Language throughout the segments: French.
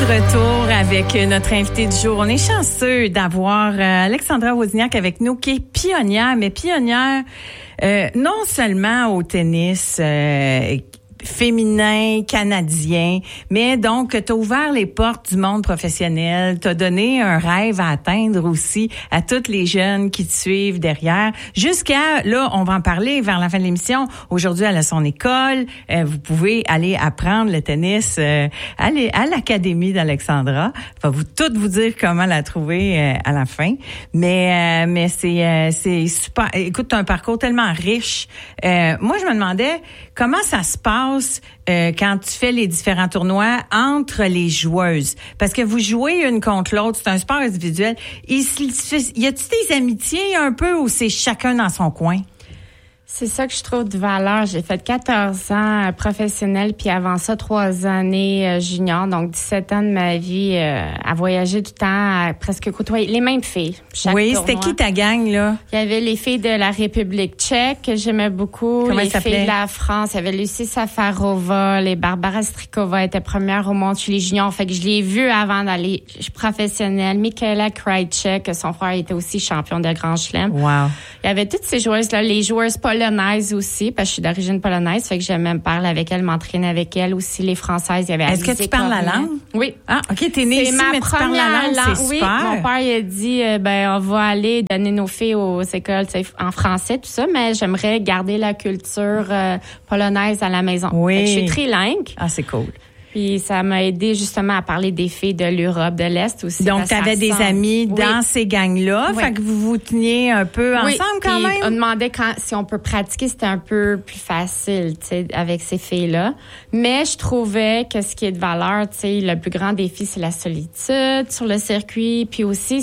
de retour avec notre invité du jour. On est chanceux d'avoir Alexandra Wozniak avec nous, qui est pionnière, mais pionnière non seulement au tennis féminin, canadien, mais donc t'as ouvert les portes du monde professionnel, t'as donné un rêve à atteindre aussi à toutes les jeunes qui te suivent derrière, jusqu'à, là, on va en parler vers la fin de l'émission. Aujourd'hui, elle a son école, vous pouvez aller apprendre le tennis, aller à l'académie d'Alexandra. Va vous dire comment la trouver à la fin, mais c'est super. Écoute, t'as un parcours tellement riche. Moi, je me demandais comment ça se passe quand tu fais les différents tournois entre les joueuses. Parce que vous jouez une contre l'autre, c'est un sport individuel. Y a-tu des amitiés un peu ou c'est chacun dans son coin? C'est ça que je trouve de valeur. J'ai fait 14 ans professionnel, puis avant ça, 3 années junior, donc 17 ans de ma vie à voyager tout le temps, à presque côtoyer les mêmes filles. Oui, c'était qui ta gang, là? Il y avait les filles de la République tchèque, que j'aimais beaucoup. Comment les filles de la France. Il y avait Lucie Safarova, les Barbara Strikova étaient premières au monde chez les juniors. Fait que je l'ai vu avant d'aller professionnelle. Michaela Krajicek, son frère était aussi champion de Grand Chelem. Wow. Il y avait toutes ces joueuses-là, les joueuses polonaises aussi, parce que je suis d'origine polonaise, fait que j'aime même parler avec elles, m'entraîner avec elles aussi, les françaises. Il y avait Est-ce que tu parles la langue? Oui. Ah, OK, t'es née ici, mais tu parles la langue, c'est oui, super. Mon père, il a dit, on va aller donner nos filles aux écoles, en français, tout ça, mais j'aimerais garder la culture polonaise à la maison. Oui. Fait que je suis trilingue. Ah, c'est cool. Puis ça m'a aidé justement à parler des filles de l'Europe, de l'Est aussi. Donc, tu avais des amis dans ces gangs-là, fait que vous vous teniez un peu ensemble quand même? On demandait si on peut pratiquer, c'était un peu plus facile, tu sais, avec ces filles-là. Mais je trouvais que ce qui est de valeur, tu sais, le plus grand défi, c'est la solitude sur le circuit. Puis aussi,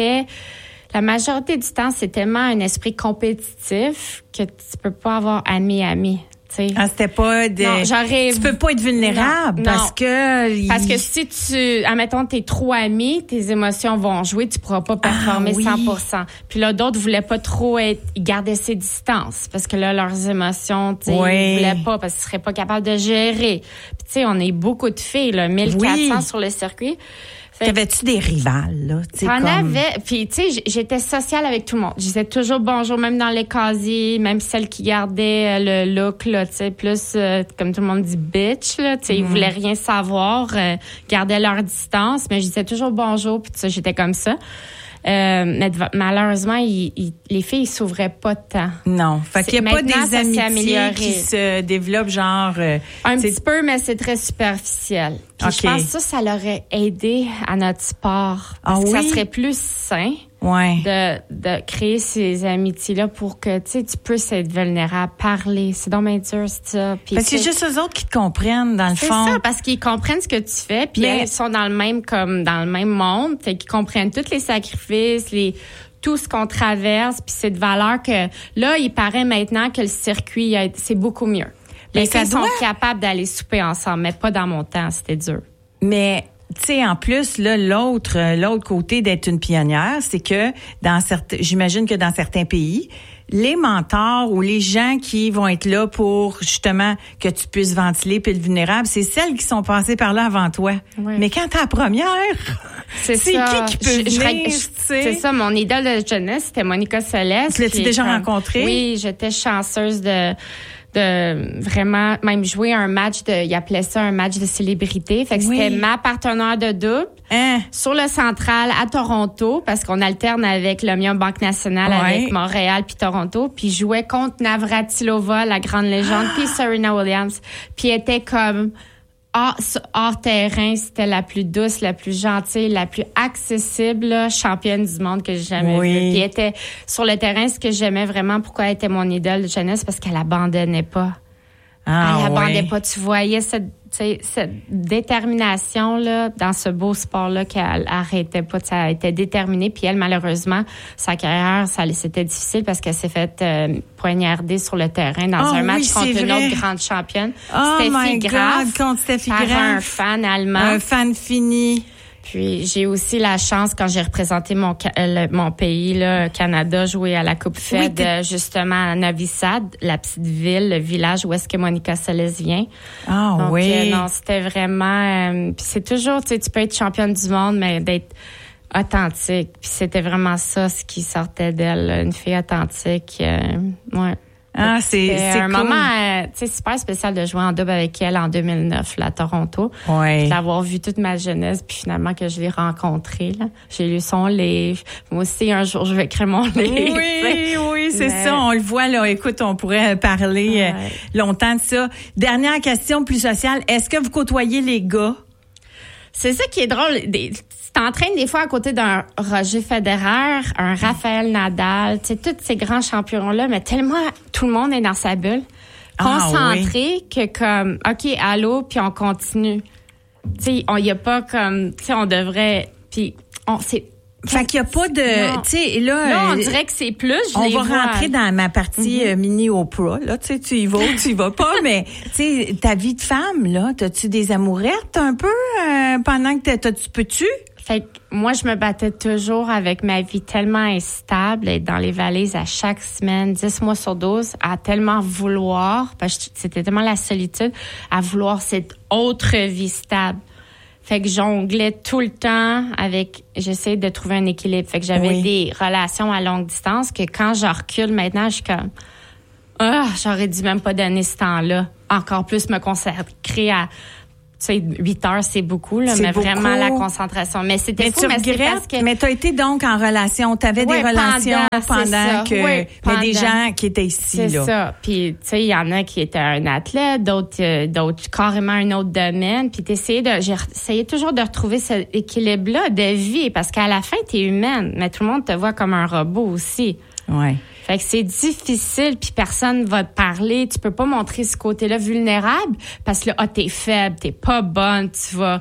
la majorité du temps, c'est tellement un esprit compétitif que tu peux pas avoir ami. Ah, c'était pas Non, tu peux pas être vulnérable parce que si admettons, t'es trop ami, tes émotions vont jouer, tu pourras pas performer 100%. Puis là, d'autres voulaient pas trop ils gardaient ses distances parce que là, leurs émotions, ils voulaient pas parce qu'ils seraient pas capables de gérer. Puis tu sais, on est beaucoup de filles, là, 1400 sur le circuit. T'avais-tu des rivales, là? J'en avais. Puis, tu sais, j'étais sociale avec tout le monde. Je disais toujours bonjour, même dans les casiers, même celles qui gardaient le look, là, tu sais, plus, comme tout le monde dit, bitch, là, tu sais, ils voulaient rien savoir, gardaient leur distance, mais je disais toujours bonjour, puis ça, j'étais comme ça. Mais malheureusement, les filles, ils s'ouvraient pas tant. Non. Fait qu'il y a pas des amitiés qui se développent genre... un petit peu, mais c'est très superficiel. Puis je pense que ça leur aurait aidé à notre sport. Parce que ça serait plus sain de créer ces amitiés-là pour que tu puisses être vulnérable, parler. C'est donc bien dur, c'est ça. Puis, parce que c'est juste eux autres qui te comprennent, dans le fond. C'est ça, parce qu'ils comprennent ce que tu fais, puis ils sont dans le même monde, fait qu'ils comprennent tous les sacrifices, tout ce qu'on traverse, puis c'est de valeur que là, il paraît maintenant que le circuit, c'est beaucoup mieux. Les filles sont capables d'aller souper ensemble, mais pas dans mon temps, c'était dur. Mais tu sais, en plus, là, l'autre côté d'être une pionnière, c'est que j'imagine que dans certains pays, les mentors ou les gens qui vont être là pour justement que tu puisses ventiler puis être vulnérable, c'est celles qui sont passées par là avant toi. Oui. Mais quand t'es la première, c'est qui peut venir, c'est ça, mon idole de jeunesse, c'était Monica Seles. Tu l'as-tu déjà rencontrée? Oui, j'étais chanceuse de vraiment même jouer un match il appelait ça un match de célébrité. Fait que c'était ma partenaire de double sur le Central à Toronto parce qu'on alterne avec l'Omnium Banque Nationale avec Montréal puis Toronto. Puis je jouais contre Navratilova, la grande légende, puis Serena Williams. Puis elle était comme hors terrain, c'était la plus douce, la plus gentille, la plus accessible, là, championne du monde que j'ai jamais vue. Puis elle était sur le terrain, ce que j'aimais vraiment, pourquoi elle était mon idole de jeunesse, parce qu'elle abandonnait pas. Elle abandonnait pas. Tu voyais cette détermination là dans ce beau sport là qu'elle arrêtait pas. Ça était déterminée. Puis elle, malheureusement, sa carrière, c'était difficile parce qu'elle s'est faite poignarder sur le terrain dans un match contre une autre grande championne. Steffi Graf, contre Steffi Graf, par un fan allemand. Un fan fini. Puis j'ai aussi la chance, quand j'ai représenté mon pays, là, Canada, jouer à la Coupe Fed, justement à Novi Sad, la petite ville, le village où est-ce que Monica Seles vient. Ah donc, oui. Non, c'était vraiment... puis c'est toujours, tu sais, tu peux être championne du monde, mais d'être authentique. Puis c'était vraiment ça, ce qui sortait d'elle, là, une fille authentique. Ouais. Ah, c'est un cool. moment super spécial de jouer en double avec elle en 2009 là, à Toronto. Ouais. D'avoir vu toute ma jeunesse, puis finalement que je l'ai rencontrée. Là. J'ai lu son livre. Moi aussi, un jour, je vais écrire mon livre. Oui, c'est ça. On le voit, là. Écoute, on pourrait parler longtemps de ça. Dernière question plus sociale. Est-ce que vous côtoyez les gars? C'est ça qui est drôle. Tu t'entraînes des fois à côté d'un Roger Federer, un Rafael Nadal, tu sais, tous ces grands champions-là, mais tellement tout le monde est dans sa bulle, concentré que comme, OK, allô, puis on continue. Tu sais, il y a pas comme, tu sais, on devrait, puis fait qu'il y a pas de, tu sais, là, on dirait que c'est plus. On va rentrer dans ma partie mini Oprah. Là, tu sais, tu y vas pas, mais tu sais, ta vie de femme, là, t'as-tu des amourettes un peu pendant que tu peux-tu? Fait que moi, je me battais toujours avec ma vie tellement instable, être dans les valises à chaque semaine, 10 mois sur 12, à tellement vouloir, parce que c'était tellement la solitude, à vouloir cette autre vie stable. Fait que jonglais tout le temps j'essayais de trouver un équilibre. Fait que j'avais des relations à longue distance que quand je recule maintenant, je suis comme, j'aurais dû même pas donner ce temps-là. Encore plus me consacrer à, tu sais, 8 heures, c'est beaucoup, là, mais beaucoup. Vraiment la concentration. Mais c'était fou, mais c'est parce que... Mais t'as été donc en relation, t'avais des relations pendant que... mais des gens qui étaient ici, là. C'est ça. Puis, tu sais, il y en a qui étaient un athlète, d'autres carrément un autre domaine. Puis j'essayais toujours de retrouver cet équilibre-là de vie, parce qu'à la fin, t'es humaine, mais tout le monde te voit comme un robot aussi. Ouais. Fait que c'est difficile, puis personne va te parler. Tu peux pas montrer ce côté-là vulnérable parce que là, t'es faible, t'es pas bonne, tu vas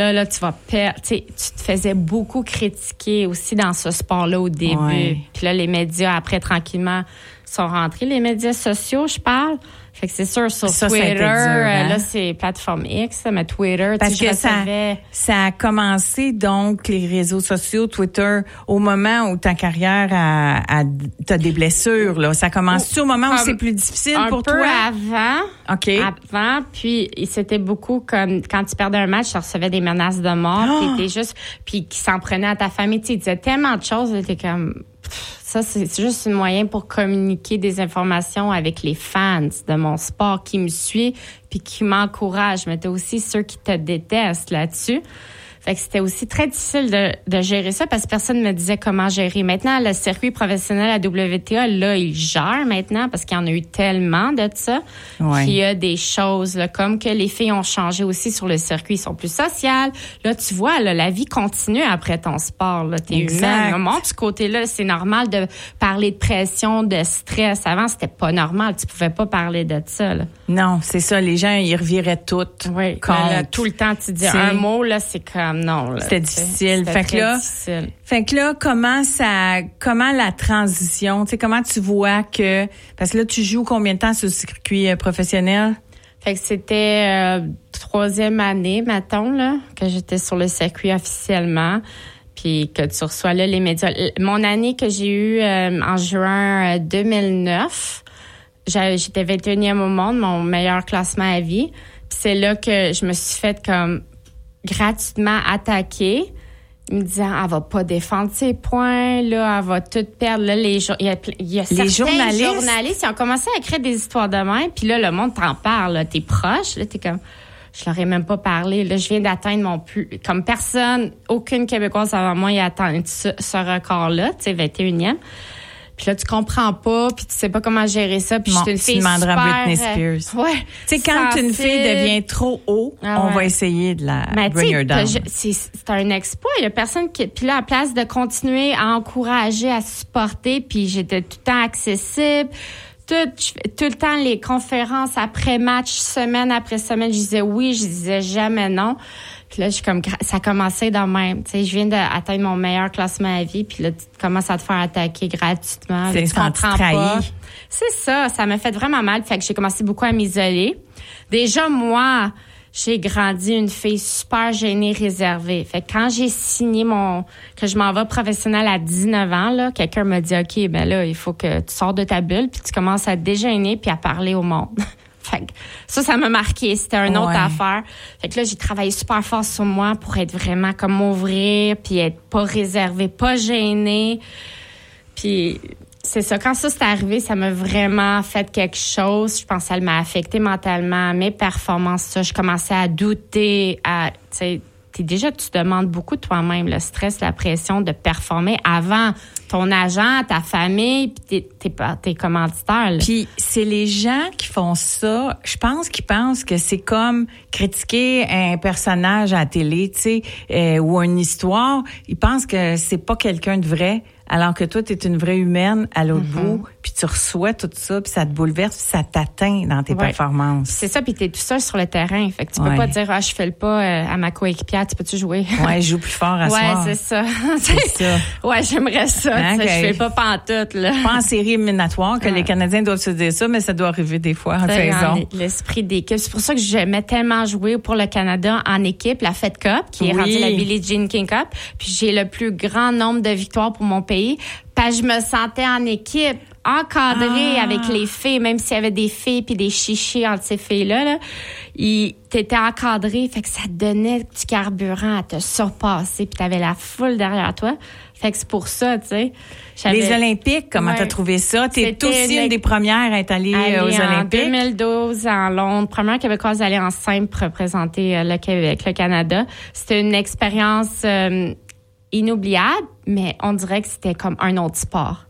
perdre. Tu te faisais beaucoup critiquer aussi dans ce sport-là au début. Ouais. Puis là, les médias, après, tranquillement, sont rentrés. Les médias sociaux, je parle. Fait que c'est sûr, sur Twitter, là, c'est plateforme X, mais Twitter, parce que ça a commencé, donc, les réseaux sociaux, Twitter, au moment où ta carrière t'as des blessures, là. Ça commence-tu au moment où c'est plus difficile pour toi? Un peu avant. OK. Avant, puis c'était beaucoup comme, quand tu perdais un match, tu recevais des menaces de mort, puis qui s'en prenaient à ta famille, tu sais, ils disaient tellement de choses, là, t'es comme... Ça, c'est juste un moyen pour communiquer des informations avec les fans de mon sport qui me suivent puis qui m'encouragent. Mais t'as aussi ceux qui te détestent là-dessus. Fait que c'était aussi très difficile de gérer ça parce que personne ne me disait comment gérer. Maintenant, le circuit professionnel à WTA, là, il gère maintenant parce qu'il y en a eu tellement de ça. Ouais. Qu'il y a des choses, là, comme que les filles ont changé aussi sur le circuit, ils sont plus sociales. Là, tu vois, là, la vie continue après ton sport. Là, t'es humaine. Au moins, de ce côté-là, c'est normal de parler de pression, de stress. Avant, c'était pas normal. Tu pouvais pas parler de ça. Là. Non, c'est ça. Les gens, ils reviraient toutes. Oui. Là, tout le temps, tu dis un mot, là, c'est comme non. Là, c'était difficile. Fait que là, comment la transition, tu sais, comment tu vois que, parce que là, tu joues combien de temps sur le circuit professionnel? Fait que c'était 3e année, mettons, là, que j'étais sur le circuit officiellement. Puis que tu reçois là les médias. Mon année que j'ai eue en juin 2009, j'étais 21e au monde, mon meilleur classement à vie. Puis c'est là que je me suis fait comme gratuitement attaquer. Il me disait, elle va pas défendre ses points, là, elle va tout perdre. Là, il y a certains journalistes qui ont commencé à écrire des histoires de même, puis là, le monde t'en parle, là, t'es proche, là, t'es comme, je leur ai même pas parlé, là, je viens d'atteindre mon plus, comme personne, aucune Québécoise avant moi, il a atteint ce record-là, tu sais, 21e. Puis là, tu comprends pas, puis tu sais pas comment gérer ça. Puis je suis une fille super... Tu demanderas Britney Spears. Ouais. Tu sais, quand une fille devient trop haut, on va essayer de la bring her down. C'est un exploit. Il y a personne qui... Puis là, à place de continuer à encourager, à supporter, puis j'étais tout le temps accessible. Tout le temps, les conférences après match, semaine après semaine, je disais oui, je disais jamais non. Puis là, je suis comme, ça commençait dans le même. Tu sais, je viens d'atteindre mon meilleur classement à vie, puis là, tu commences à te faire attaquer gratuitement. C'est pas. C'est ça, ça m'a fait vraiment mal. Fait que j'ai commencé beaucoup à m'isoler. Déjà, moi, j'ai grandi une fille super gênée, réservée. Fait que quand j'ai signé que je m'en vais professionnelle à 19 ans, là, quelqu'un m'a dit, OK, ben là, il faut que tu sors de ta bulle puis tu commences à te dégêner puis à parler au monde. Fait que ça m'a marqué. C'était une autre affaire. Fait que là, j'ai travaillé super fort sur moi pour être vraiment comme m'ouvrir puis être pas réservée, pas gênée. Puis c'est ça. Quand ça s'est arrivé, ça m'a vraiment fait quelque chose. Je pense que ça m'a affecté mentalement, mes performances. Ça, je commençais à douter. Tu sais, déjà, tu te demandes beaucoup de toi-même, le stress, la pression de performer avant ton agent, ta famille, puis tes commanditaires. Là. Puis c'est les gens qui font ça, je pense qu'ils pensent que c'est comme critiquer un personnage à la télé, tu sais, ou une histoire. Ils pensent que c'est pas quelqu'un de vrai. Alors que toi, tu es une vraie humaine à l'autre bout, puis tu reçois tout ça, puis ça te bouleverse, puis ça t'atteint dans tes performances. C'est ça, puis t'es tout seul sur le terrain. Fait que tu peux pas dire, je fais le pas à ma coéquipière, tu peux-tu jouer? Ouais, je joue plus fort à soir. Ouais, c'est ça. C'est ça. Ouais, j'aimerais ça. Okay. Je fais pas pantoute, là. Pas en série éliminatoire que les Canadiens doivent se dire ça, mais ça doit arriver des fois en saison. L'esprit d'équipe. C'est pour ça que j'aimais tellement jouer pour le Canada en équipe, la Fed Cup, qui est rendue la Billie Jean King Cup. Puis j'ai le plus grand nombre de victoires pour mon pays. Parce que je me sentais en équipe, encadrée avec les filles, même s'il y avait des filles puis des chichis entre ces filles-là, là, t'étais encadrée, fait que ça te donnait du carburant à te surpasser, puis t'avais la foule derrière toi. Fait que c'est pour ça, tu sais. Les Olympiques, comment t'as trouvé ça? T'es aussi une des premières à être allée aux Olympiques. En 2012, en Londres, première québécoise à aller en simple représenter le Québec, le Canada. C'était une expérience inoubliable, mais on dirait que c'était comme un autre sport.